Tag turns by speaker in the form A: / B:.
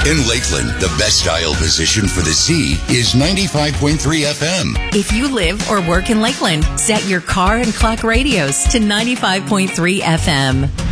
A: In Lakeland, the best dial position for the Z is 95.3 FM.
B: If you live or work in Lakeland, set your car and clock radios to 95.3 FM.